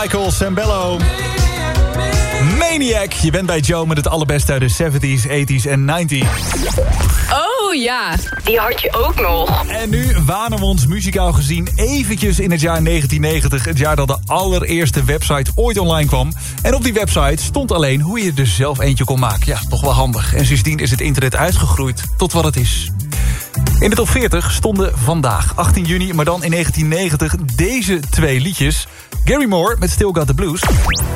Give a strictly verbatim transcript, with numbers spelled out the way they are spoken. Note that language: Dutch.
Michael Sembello. Maniac. Je bent bij Joe met het allerbeste uit de zeventies, tachtiger en negentig. Oh ja, die had je ook nog. En nu wanen we ons muzikaal gezien eventjes in het jaar negentien negentig. Het jaar dat de allereerste website ooit online kwam. En op die website stond alleen hoe je er zelf eentje kon maken. Ja, toch wel handig. En sindsdien is het internet uitgegroeid tot wat het is. In de top veertig stonden vandaag, achttien juni, maar dan in negentien negentig... deze twee liedjes. Gary Moore met Still Got the Blues.